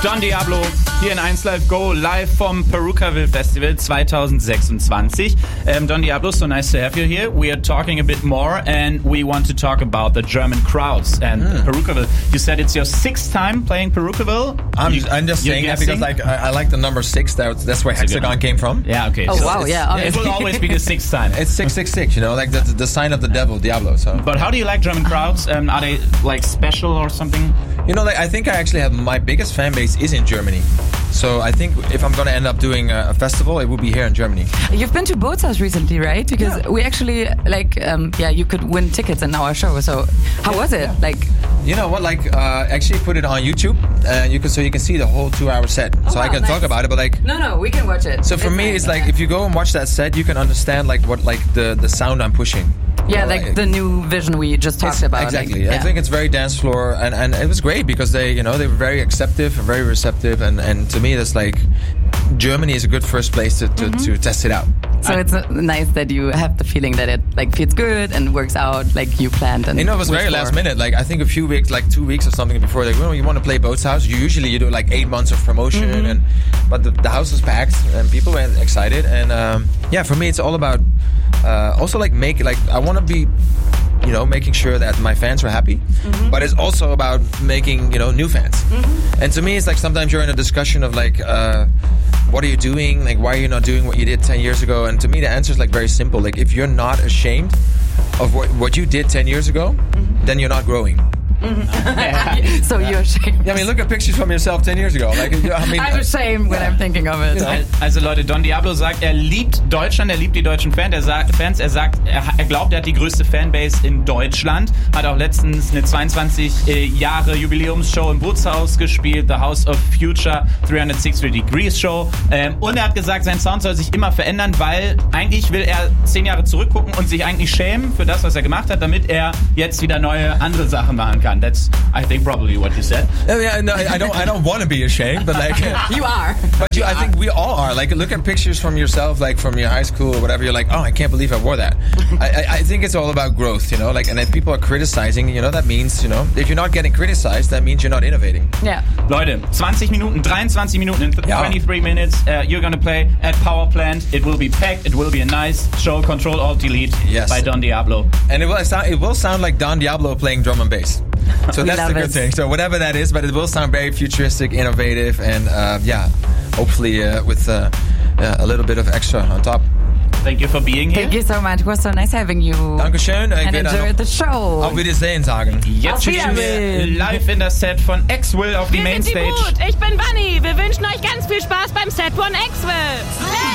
Don Diablo hier in 1 Live Go, live vom Perukaville Festival 2026. Don Diablo, so nice to have you here. We are talking a bit more and we want to talk about the German crowds and Perukaville. You said it's your 6th time playing Perukaville? I'm just saying that because I like the number 6. That's where Hexagon came from. Yeah, okay. Oh, wow, yeah. It will always be the 6th time. It's 666, like the sign of the devil, Diablo. So. But how do you like German crowds? Are they like special or something? I think I actually have my biggest fan base is in Germany. So I think if I'm going to end up doing a festival, it will be here in Germany. You've been to Bootshaus recently, right? Because we actually, you could win tickets in our show. So how was it? You know what? Actually put it on YouTube, you can see the whole 2-hour set. So I can talk about it, but No, we can watch it. So for me, it's if you go and watch that set, you can understand what the sound I'm pushing. Yeah, the new vision we just talked about. Exactly. I think it's very dance floor, and it was great because they were very acceptive, very receptive, and to me that's Germany is a good first place to test it out. So it's nice that you have the feeling that it feels good and works out like you planned. And it was very last minute. I think a few weeks, 2 weeks or something before, you want to play Bootshaus. You do 8 months of promotion, but the house was packed and people were excited. And for me, it's all about also I want to be making sure that my fans are happy, but it's also about making new fans. And to me, it's sometimes you're in a discussion of what are you doing? Why are you not doing what you did 10 years ago? And to me, the answer is very simple. If you're not ashamed of what you did 10 years ago, then you're not growing. So you're ashamed. Yeah, look at pictures from yourself 10 years ago. I'm ashamed when I'm thinking of it. Also Leute, Don Diablo sagt, er liebt Deutschland, er liebt die deutschen Fans. Er sagt, er glaubt, er hat die größte Fanbase in Deutschland. Hat auch letztens eine 22 Jahre Jubiläumsshow im Bootshaus gespielt, The House of Future 360 Degrees Show. Und er hat gesagt, sein Sound soll sich immer verändern, weil eigentlich will er 10 Jahre zurückgucken und sich eigentlich schämen für das, was er gemacht hat, damit er jetzt wieder neue andere Sachen machen kann. That's, I think, probably what you said. Yeah, no, I don't want to be ashamed, but you are. But I think we all are. Look at pictures from yourself, from your high school or whatever. You're oh, I can't believe I wore that. I think it's all about growth, and if people are criticizing, that means, if you're not getting criticized, that means you're not innovating. Yeah. Leute, 23 Minuten in 23 minutes. You're gonna play at Power Plant. It will be packed. It will be a nice show. Control Alt Delete by Don Diablo. And it will sound like Don Diablo playing drum and bass. So that's the good thing. So whatever that is, but it will sound very futuristic, innovative, and hopefully with a little bit of extra on top. Thank you for being here. Thank you so much. It was so nice having you. Dankeschön. And enjoyed the show. Auf Wiedersehen sagen. Jetzt spielen wir live in das Set von X-Will auf die Mainstage. Ich bin Bunny. Wir wünschen euch ganz viel Spaß beim Set von X-Will.